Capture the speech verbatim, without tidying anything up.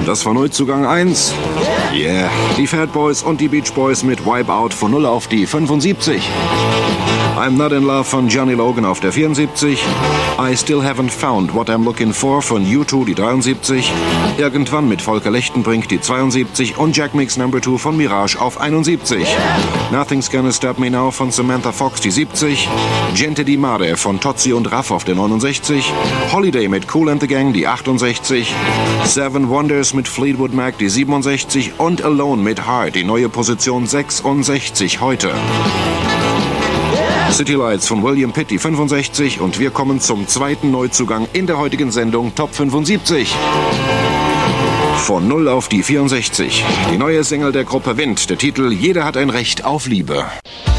Das war Neuzugang eins. Yeah. Die Fat Boys und die Beach Boys mit Wipeout von null auf die fünfundsiebzig. I'm Not in Love von Johnny Logan auf der vierundsiebzig. I Still Haven't Found What I'm Looking For von U zwei die dreiundsiebzig. Irgendwann mit Volker Lechtenbrink die zweiundsiebzig und Jack Mix Number two von Mirage auf einundsiebzig. Nothing's Gonna Stop Me Now von Samantha Fox die siebzig. Gente di Mare von Tozzi und Raff auf der neunundsechzig. Holiday mit Kool and the Gang die achtundsechzig. Seven Wonders mit Fleetwood Mac die siebenundsechzig und Alone mit Heart die neue Position sechsundsechzig heute. City Lights von William Pitt die fünfundsechzig und wir kommen zum zweiten Neuzugang in der heutigen Sendung Top fünfundsiebzig. Von null auf die vierundsechzig. Die neue Single der Gruppe Wind, der Titel Jeder hat ein Recht auf Liebe.